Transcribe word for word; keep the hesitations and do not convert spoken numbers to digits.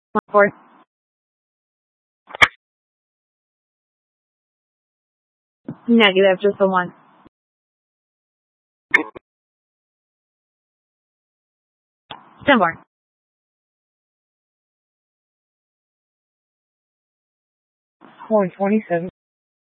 Four. Negative, just the one. Ten more. Four twenty-seven.